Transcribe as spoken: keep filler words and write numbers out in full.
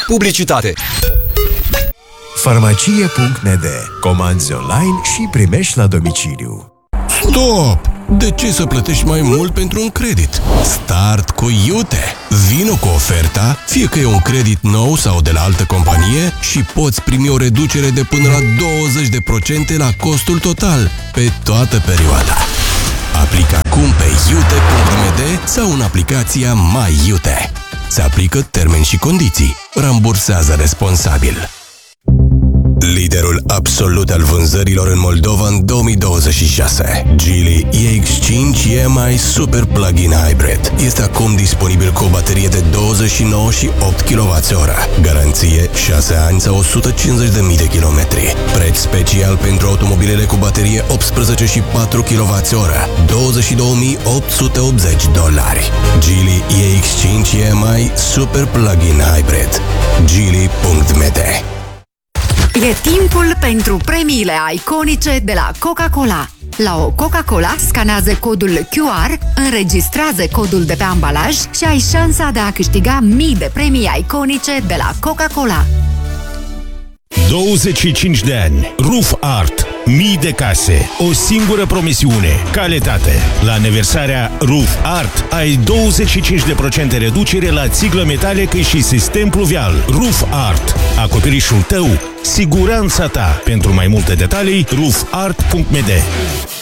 Publicitate. Farmacie punct n d. Comanzi online și primești la domiciliu. Stop! De ce să plătești mai mult pentru un credit? Start cu Iute! Vino cu oferta, fie că e un credit nou sau de la altă companie și poți primi o reducere de până la douăzeci de procente la costul total pe toată perioada. Aplică acum pe iute punct m d sau în aplicația My Iute. Se aplică termeni și condiții. Rambursează responsabil. Liderul absolut al vânzărilor în Moldova în două mii douăzeci și șase. Geely E X cinci E M I Super Plug-in Hybrid este acum disponibil cu o baterie de douăzeci și nouă și opt kilowatt-oră. Garanție șase ani sau o sută cincizeci de mii de kilometri. Preț special pentru automobilele cu baterie optsprezece și patru kilowatt-oră. douăzeci și două mii opt sute optzeci dolari. Geely E X cinci E M I Super Plug-in Hybrid. Geely punct m d. E timpul pentru premiile iconice de la Coca-Cola. La o Coca-Cola, scanează codul Q R, înregistrează codul de pe ambalaj și ai șansa de a câștiga mii de premii iconice de la Coca-Cola. douăzeci și cinci de ani. Roof Art. Mii de case. O singură promisiune. Calitate. La aniversarea Roof Art ai douăzeci și cinci la sută reducere la țiglă metalică și sistem pluvial. Roof Art. Acoperișul tău. Siguranța ta. Pentru mai multe detalii, roof art punct m d.